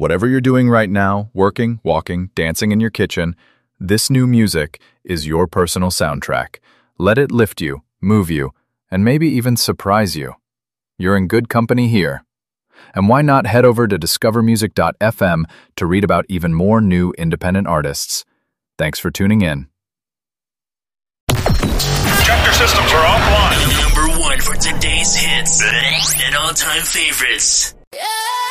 Whatever you're doing right now, working, walking, dancing in your kitchen, this new music is your personal soundtrack. Let it lift you, move you, and maybe even surprise you. You're in good company here. And why not head over to discovermusic.fm to read about even more new independent artists. Thanks for tuning in. Check systems are offline. Number one for today's hits and all-time favorites.